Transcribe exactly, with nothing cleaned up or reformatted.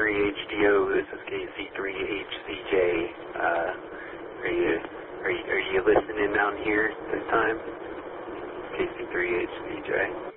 three H D O, this is K C three H C J. Uh, are you, are you, are you listening down here this time? K C three H C J.